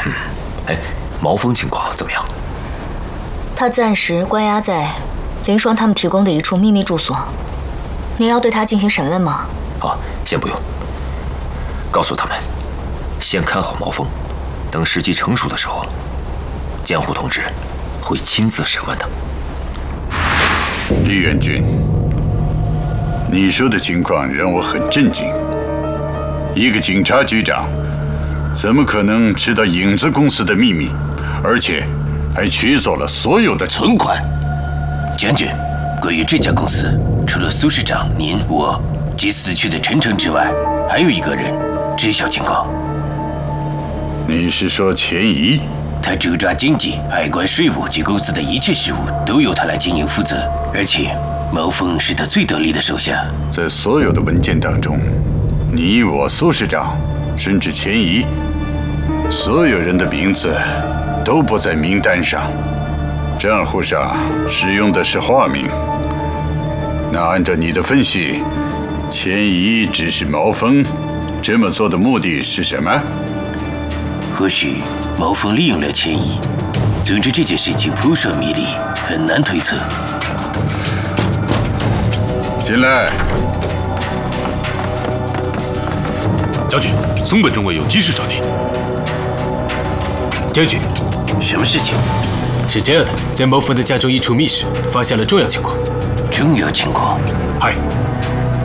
哎，毛峰情况怎么样？ 他暂时关押在林双他们提供的一处秘密住所。您要对他进行审问吗？ 先不用。告诉他们，先看好毛峰，等时机成熟的时候，江湖同志会亲自审问的。 李元军，你说的情况让我很震惊。一个警察局长，怎么可能知道影子公司的秘密，而且还取走了所有的存款？ 将军，关于这家公司，除了苏市长、您、我及死去的陈诚之外，还有一个人知晓情况。 你是说钱怡？ 他主抓经济、海关、税务及公司的一切事务都由他来经营负责，而且毛峰是他最得力的手下。 在所有的文件当中，你我苏市长，甚至钱怡，所有人的名字都不在名单上，账户上使用的是化名。那按照你的分析，钱怡只是毛峰这么做的目的是什么？ 或许毛峰利用了钱怡。总之这件事情扑朔迷离，很难推测。 进来。 将军，松本中尉有急事找您。 将军， 什么事情？ 是这样的，在毛峰的家中一处密室发现了重要情况。 重要情况？ 嗨，